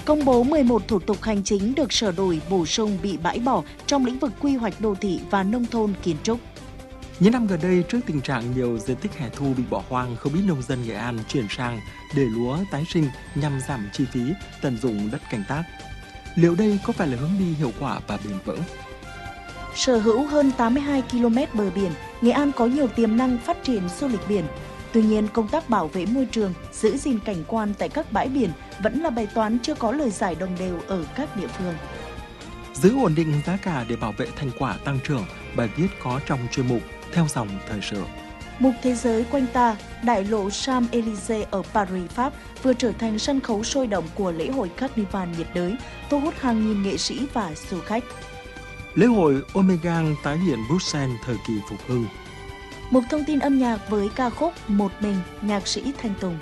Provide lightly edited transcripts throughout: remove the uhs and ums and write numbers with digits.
Công bố 11 thủ tục hành chính được sửa đổi, bổ sung bị bãi bỏ trong lĩnh vực quy hoạch đô thị và nông thôn kiến trúc. Những năm gần đây, trước tình trạng nhiều diện tích hè thu bị bỏ hoang, không ít nông dân Nghệ An chuyển sang để lúa tái sinh nhằm giảm chi phí, tận dụng đất canh tác. Liệu đây có phải là hướng đi hiệu quả và bền vững? Sở hữu hơn 82 km bờ biển, Nghệ An có nhiều tiềm năng phát triển du lịch biển. Tuy nhiên, công tác bảo vệ môi trường, giữ gìn cảnh quan tại các bãi biển vẫn là bài toán chưa có lời giải đồng đều ở các địa phương. Giữ ổn định giá cả để bảo vệ thành quả tăng trưởng, bài viết có trong chuyên mục Theo dòng thời sự. Mục Thế giới quanh ta, đại lộ Champs-Élysées ở Paris, Pháp vừa trở thành sân khấu sôi động của lễ hội Carnival nhiệt đới, thu hút hàng nghìn nghệ sĩ và du khách. Lễ hội Omegang tái hiện Bruxelles thời kỳ phục hưng. Mục thông tin âm nhạc với ca khúc Một mình, nhạc sĩ Thanh Tùng.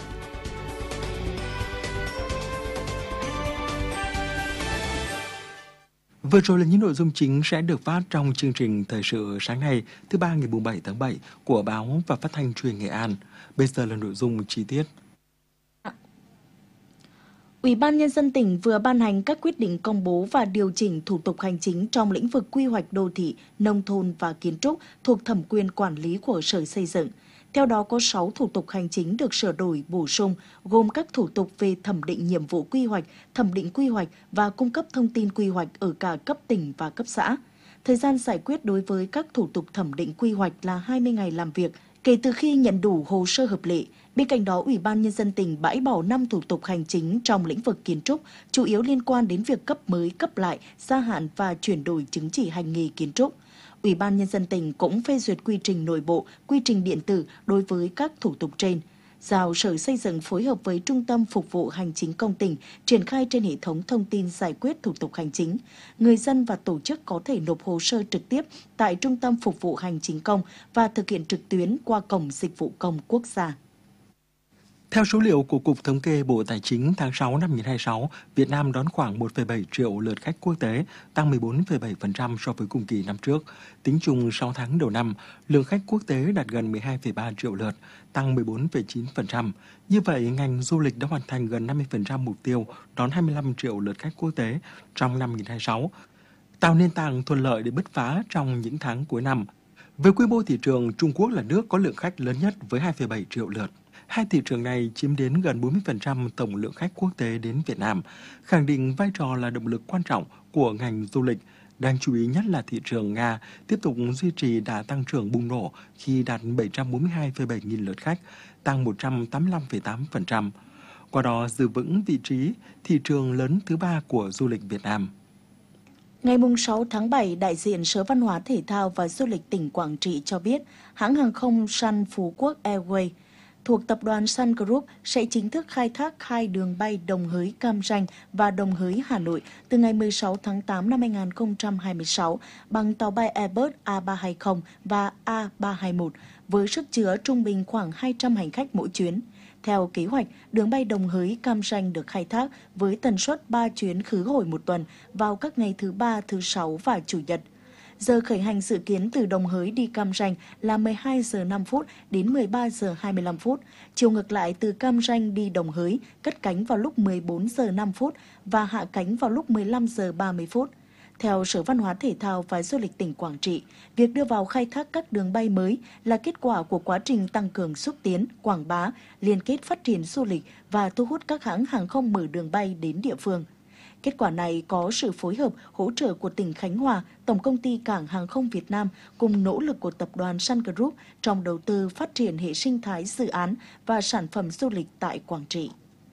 Vừa rồi là những nội dung chính sẽ được phát trong chương trình Thời sự sáng nay, thứ ba ngày 7 tháng 7 của Báo và Phát thanh Truyền Nghệ An. Bây giờ là nội dung chi tiết. Ủy ban Nhân dân tỉnh vừa ban hành các quyết định công bố và điều chỉnh thủ tục hành chính trong lĩnh vực quy hoạch đô thị, nông thôn và kiến trúc thuộc thẩm quyền quản lý của Sở Xây dựng. Theo đó có 6 thủ tục hành chính được sửa đổi, bổ sung, gồm các thủ tục về thẩm định nhiệm vụ quy hoạch, thẩm định quy hoạch và cung cấp thông tin quy hoạch ở cả cấp tỉnh và cấp xã. Thời gian giải quyết đối với các thủ tục thẩm định quy hoạch là 20 ngày làm việc, kể từ khi nhận đủ hồ sơ hợp lệ. Bên cạnh đó, Ủy ban Nhân dân tỉnh bãi bỏ 5 thủ tục hành chính trong lĩnh vực kiến trúc, chủ yếu liên quan đến việc cấp mới, cấp lại, gia hạn và chuyển đổi chứng chỉ hành nghề kiến trúc. Ủy ban Nhân dân tỉnh cũng phê duyệt quy trình nội bộ, quy trình điện tử đối với các thủ tục trên. Giao Sở Xây dựng phối hợp với Trung tâm Phục vụ Hành chính công tỉnh triển khai trên hệ thống thông tin giải quyết thủ tục hành chính. Người dân và tổ chức có thể nộp hồ sơ trực tiếp tại Trung tâm Phục vụ Hành chính công và thực hiện trực tuyến qua Cổng Dịch vụ Công Quốc gia. Theo số liệu của Cục Thống kê Bộ Tài chính, tháng 6 năm 2026, Việt Nam đón khoảng 1,7 triệu lượt khách quốc tế, tăng 14,7% so với cùng kỳ năm trước. Tính chung 6 tháng đầu năm, lượng khách quốc tế đạt gần 12,3 triệu lượt, tăng 14,9%. Như vậy, ngành du lịch đã hoàn thành gần 50% mục tiêu đón 25 triệu lượt khách quốc tế trong năm 2026, tạo nền tảng thuận lợi để bứt phá trong những tháng cuối năm. Về quy mô thị trường, Trung Quốc là nước có lượng khách lớn nhất với 2,7 triệu lượt. Hai thị trường này chiếm đến gần 40% tổng lượng khách quốc tế đến Việt Nam, khẳng định vai trò là động lực quan trọng của ngành du lịch. Đáng chú ý nhất là thị trường Nga tiếp tục duy trì đà tăng trưởng bùng nổ khi đạt 742,7 nghìn lượt khách, tăng 185,8%. Qua đó giữ vững vị trí thị trường lớn thứ 3 của du lịch Việt Nam. Ngày 6 tháng 7, đại diện Sở Văn hóa Thể thao và Du lịch tỉnh Quảng Trị cho biết hãng hàng không Sun Phú Quốc Airways thuộc tập đoàn Sun Group sẽ chính thức khai thác 2 đường bay Đồng Hới Cam Ranh và Đồng Hới Hà Nội từ ngày 16 tháng 8 năm 2026 bằng tàu bay Airbus A320 và A321 với sức chứa trung bình khoảng 200 hành khách mỗi chuyến. Theo kế hoạch, đường bay Đồng Hới Cam Ranh được khai thác với tần suất 3 chuyến khứ hồi một tuần vào các ngày thứ Ba, thứ Sáu và Chủ nhật. Giờ khởi hành dự kiến từ Đồng Hới đi Cam Ranh là 12 giờ 5 phút đến 13 giờ 25 phút. Chiều ngược lại từ Cam Ranh đi Đồng Hới, cất cánh vào lúc 14 giờ 5 phút và hạ cánh vào lúc 15 giờ 30 phút. Theo Sở Văn hóa Thể thao và Du lịch tỉnh Quảng Trị, việc đưa vào khai thác các đường bay mới là kết quả của quá trình tăng cường xúc tiến, quảng bá, liên kết phát triển du lịch và thu hút các hãng hàng không mở đường bay đến địa phương. Kết quả này có sự phối hợp, hỗ trợ của tỉnh Khánh Hòa, Tổng công ty Cảng hàng không Việt Nam cùng nỗ lực của tập đoàn Sun Group trong đầu tư phát triển hệ sinh thái dự án và sản phẩm du lịch tại Quảng Trị.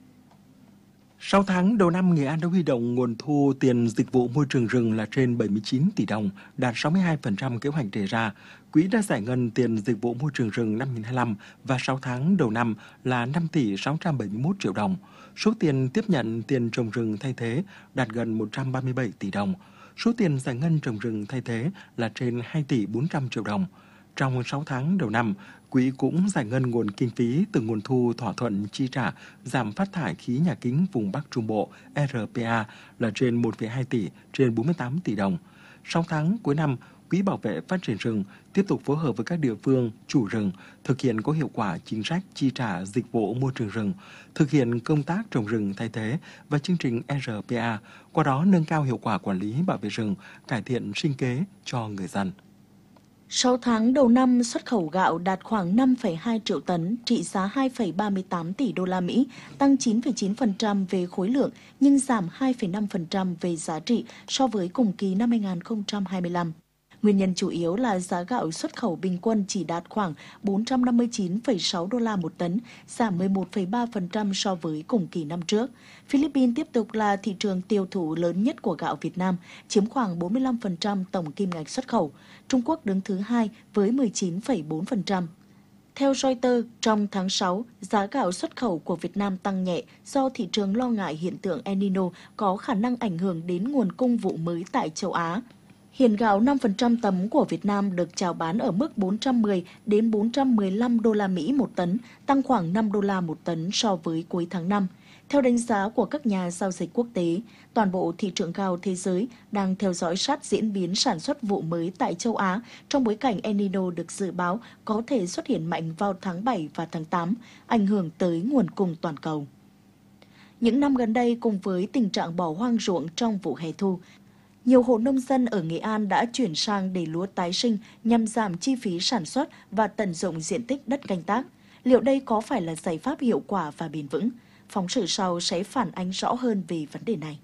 6 tháng đầu năm, Nghệ An đã huy động nguồn thu tiền dịch vụ môi trường rừng là trên 79 tỷ đồng, đạt 62% kế hoạch đề ra. Quỹ đã giải ngân tiền dịch vụ môi trường rừng năm 2025 và 6 tháng đầu năm là 5 tỷ 671 triệu đồng. Số tiền tiếp nhận tiền trồng rừng thay thế đạt gần 137 tỷ đồng. Số tiền giải ngân trồng rừng thay thế là trên 2 tỷ 400 triệu đồng. Trong 6 tháng đầu năm, Quỹ cũng giải ngân nguồn kinh phí từ nguồn thu thỏa thuận chi trả giảm phát thải khí nhà kính vùng Bắc Trung Bộ RPA là trên 1,2 tỷ, trên 48 tỷ đồng. 6 tháng cuối năm, Quỹ bảo vệ phát triển rừng tiếp tục phối hợp với các địa phương, chủ rừng thực hiện có hiệu quả chính sách chi trả dịch vụ môi trường rừng, thực hiện công tác trồng rừng thay thế và chương trình RPA, qua đó nâng cao hiệu quả quản lý bảo vệ rừng, cải thiện sinh kế cho người dân. 6 tháng đầu năm, xuất khẩu gạo đạt khoảng 5,2 triệu tấn, trị giá 2,38 tỷ đô la Mỹ, tăng 9,9% về khối lượng nhưng giảm 2,5% về giá trị so với cùng kỳ năm 2025. Nguyên nhân chủ yếu là giá gạo xuất khẩu bình quân chỉ đạt khoảng 459,6 đô la một tấn, giảm 11,3% so với cùng kỳ năm trước. Philippines tiếp tục là thị trường tiêu thụ lớn nhất của gạo Việt Nam, chiếm khoảng 45% tổng kim ngạch xuất khẩu. Trung Quốc đứng thứ hai với 19,4%. Theo Reuters, trong tháng 6, giá gạo xuất khẩu của Việt Nam tăng nhẹ do thị trường lo ngại hiện tượng El Nino có khả năng ảnh hưởng đến nguồn cung vụ mới tại châu Á. Hiện gạo 5% tấm của Việt Nam được chào bán ở mức 410 đến 415 đô la Mỹ một tấn, tăng khoảng 5 đô la một tấn so với cuối tháng 5. Theo đánh giá của các nhà giao dịch quốc tế, toàn bộ thị trường gạo thế giới đang theo dõi sát diễn biến sản xuất vụ mới tại châu Á trong bối cảnh El Nino được dự báo có thể xuất hiện mạnh vào tháng 7 và tháng 8, ảnh hưởng tới nguồn cung toàn cầu. Những năm gần đây, cùng với tình trạng bỏ hoang ruộng trong vụ hè thu, nhiều hộ nông dân ở Nghệ An đã chuyển sang để lúa tái sinh nhằm giảm chi phí sản xuất và tận dụng diện tích đất canh tác. Liệu đây có phải là giải pháp hiệu quả và bền vững? Phóng sự sau sẽ phản ánh rõ hơn về vấn đề này.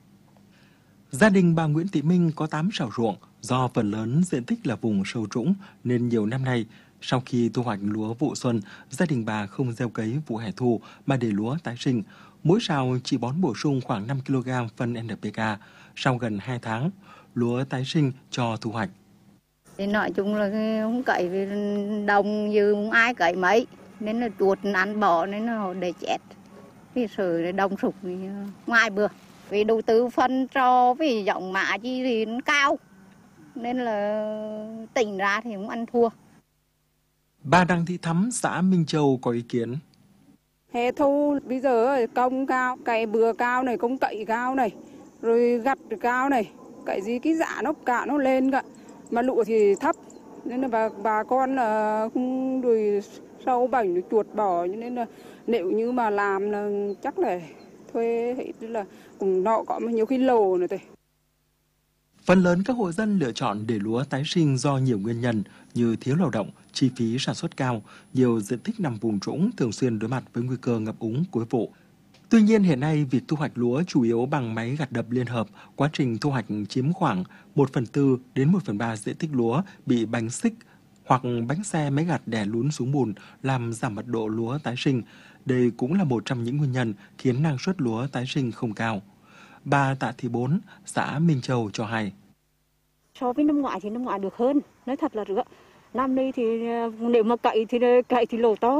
Gia đình bà Nguyễn Thị Minh có 8 sào ruộng, do phần lớn diện tích là vùng sâu trũng nên nhiều năm nay, sau khi thu hoạch lúa vụ xuân, gia đình bà không gieo cấy vụ hè thu mà để lúa tái sinh. Mỗi sào chỉ bón bổ sung khoảng 5 kg phân NPK. Sau gần 2 tháng, lúa tái sinh cho thu hoạch. Thì nói chung là không cậy vì đồng như không ai cậy mấy, nên là chuột ăn bỏ nên là để chết. Vì sự đồng sục ngoài bừa. Vì đầu tư phân cho vì giọng mạ chi thì nó cao, nên là tỉnh ra thì cũng ăn thua. Bà Đặng Thị Thắm, xã Minh Châu có ý kiến. Hè thu bây giờ công cao, cày bừa cao này, công cậy cao này, rồi gặt cao này, cậy gì cái dạ nó cả nó lên cả, mà lụa thì thấp, nên là bà con là không rồi sâu bệnh chuột bỏ, nên là nếu như mà làm là chắc là thuê hay là cùng nọ có nhiều khi lồ nữa thôi. Phần lớn các hộ dân lựa chọn để lúa tái sinh do nhiều nguyên nhân như thiếu lao động, chi phí sản xuất cao, nhiều diện tích nằm vùng trũng thường xuyên đối mặt với nguy cơ ngập úng cuối vụ. Tuy nhiên hiện nay việc thu hoạch lúa chủ yếu bằng máy gặt đập liên hợp, quá trình thu hoạch chiếm khoảng 1/4 đến 1/3 diện tích lúa bị bánh xích hoặc bánh xe máy gặt đè lún xuống bùn làm giảm mật độ lúa tái sinh. Đây cũng là một trong những nguyên nhân khiến năng suất lúa tái sinh không cao. Bà Tạ Thị Bốn, xã Minh Châu cho hay. So với năm ngoái thì năm ngoái được hơn, nói thật là được. Năm nay thì nếu mà cậy thì lỗ to.